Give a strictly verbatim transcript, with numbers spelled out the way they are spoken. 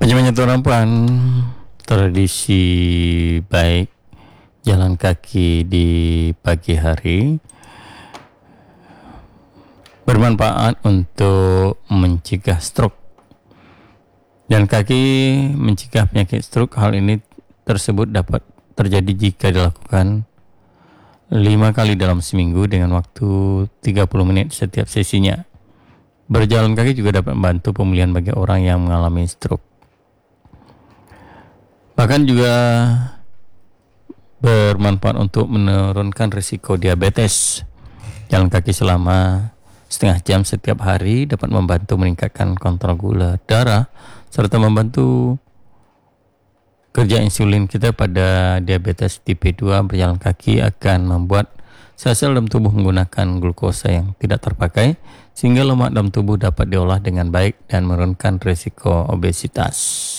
Banyak-banyak tuan tradisi baik jalan kaki di pagi hari bermanfaat untuk mencegah stroke. Jalan kaki mencegah penyakit stroke. Hal ini tersebut dapat terjadi jika dilakukan lima kali dalam seminggu dengan waktu tiga puluh menit setiap sesinya. Berjalan kaki juga dapat membantu pemulihan bagi orang yang mengalami stroke. Bahkan juga bermanfaat untuk menurunkan risiko diabetes. Jalan kaki selama setengah jam setiap hari dapat membantu meningkatkan kontrol gula darah serta membantu kerja insulin kita pada diabetes tipe dua. Berjalan kaki akan membuat sel-sel dalam tubuh menggunakan glukosa yang tidak terpakai sehingga lemak dalam tubuh dapat diolah dengan baik dan menurunkan risiko obesitas.